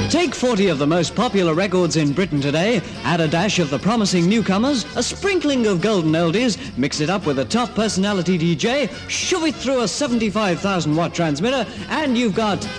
Take 40 of the most popular records in Britain today, add a dash of the promising newcomers, a sprinkling of golden oldies, mix it up with a top personality DJ, shove it through a 75,000 watt transmitter, and you've got